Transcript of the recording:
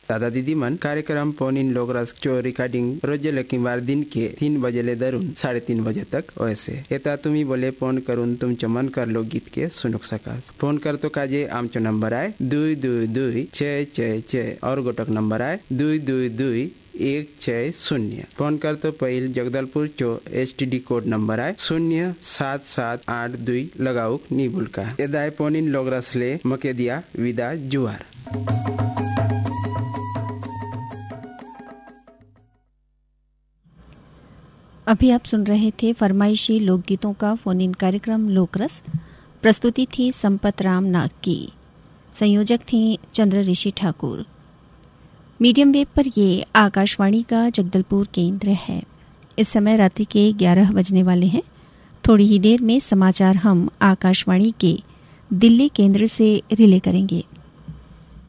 दादा दीदी मन कार्यक्रम फोन इन लोग जो रिकॉर्डिंग रोज लकीवार दिन के 3 बजे ले धरून 3:30 बजे तक वैसे येता तुम्ही बोले फोन करून तुमचं मन कर लोकगीत के सुनुक सकास। फोन करतो काजे आमचो नंबर आहे 222-666 और गोटक नंबर आहे 222-160। फोन करतो पहिल जगदलपुर चो STD कोड नंबर आहे 07782 लगाऊक नी भूलका। यदाय फोन इन लोग रसले मके दिया विदा जुआर। अभी आप सुन रहे थे फरमाइशी लोकगीतों का फोन इन कार्यक्रम लोकरस। प्रस्तुति थी संपत राम नाग की, संयोजक थी चंद्र ऋषि ठाकुर। मीडियम वेव पर ये आकाशवाणी का जगदलपुर केंद्र है। इस समय रात्रि के 11 बजने वाले हैं। थोड़ी ही देर में समाचार हम आकाशवाणी के दिल्ली केंद्र से रिले करेंगे।